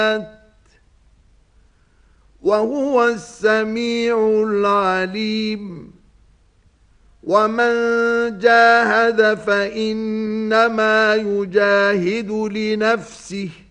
وهو السميع العليم ومن جاهد فإنما يجاهد لنفسه